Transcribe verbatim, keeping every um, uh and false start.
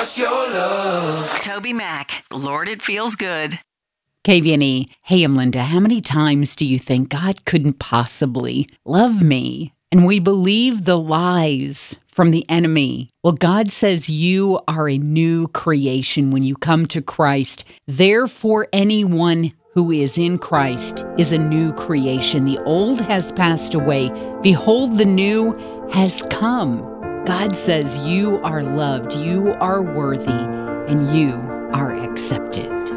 Toby Mac, Lord, it feels good. K V N E. Hey, I'm Linda. How many times do you think God couldn't possibly love me? And we believe the lies from the enemy. Well, God says you are a new creation when you come to Christ. Therefore, anyone who is in Christ is a new creation. The old has passed away. Behold, the new has come. God says you are loved, you are worthy, and you are accepted.